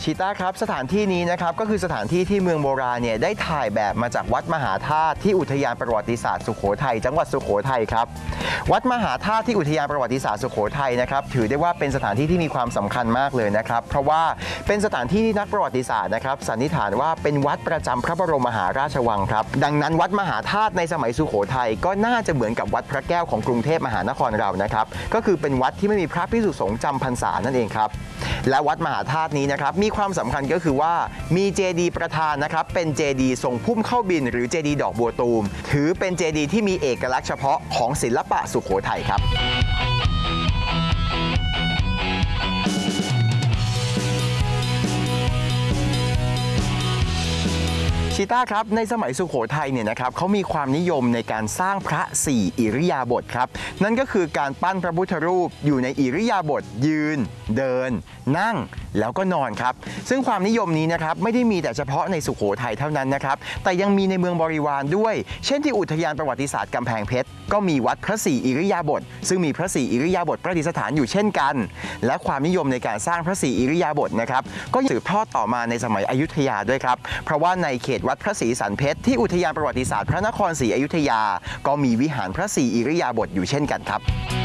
ชีต้าครับสถานที่นี้นะครับก็คือสถานที่ที่เมืองโบราณเนี่ยได้ถ่ายแบบมาจากวัดมหาธาตุที่อุทยานประวัติศาสตร์สุโขทัยจังหวัดสุโขทัยครับวัดมหาธาตุที่อุทยานประวัติศาสตร์สุโขทัยนะครับถือได้ว่าเป็นสถานที่ที่มีความสำคัญมากเลยนะครับเพราะว่าเป็นสถานที่ที่นักประวัติศาสตร์นะครับสันนิษฐานว่าเป็นวัดประจำพระบรมมหาราชวังครับดังนั้นวัดมหาธาตุในสมัยสุโขทัยก็น่าจะเหมือนกับวัดพระแก้วของกรุงเทพมหานครเรานะครับก็คือเป็นวัดที่ไม่มีพระภิกษุสงฆ์จำพรรษานั่นเองครับและวัดมหาธาตุนี้นะครับมีความสำคัญก็คือว่ามีเจดีย์ประธานนะครับเป็นเจดีย์ทรงพุ่มเข้าบิณหรือเจดีย์ดอกบัวตูมถือเป็นเจดีย์ที่มีเอกลักษณ์เฉพาะของศิลปะสุโขทัยครับชีต้าครับในสมัยสุโขทัยเนี่ยนะครับเขามีความนิยมในการสร้างพระ4อิริยาบถครับนั่นก็คือการปั้นพระพุทธรูปอยู่ในอิริยาบถยืนเดินนั่งแล้วก็นอนครับซึ่งความนิยมนี้นะครับไม่ได้มีแต่เฉพาะในสุโขทัยเท่านั้นนะครับแต่ยังมีในเมืองบริวารด้วยเช่นที่อุทยานประวัติศาสตร์กำแพงเพชรก็มีวัดพระ4อิริยาบถซึ่งมีพระ4อิริยาบถประดิษฐานอยู่เช่นกันและความนิยมในการสร้างพระ4อิริยาบถนะครับก็สืบทอดต่อมาในสมัยอยุธยาด้วยครับเพราะว่าในเขตวัดพระศรีสันเพชรที่อุทยานประวัติศาสตร์พระนครศรีอยุธยาก็มีวิหารพระ4อิริยาบถอยู่เช่นกันครับ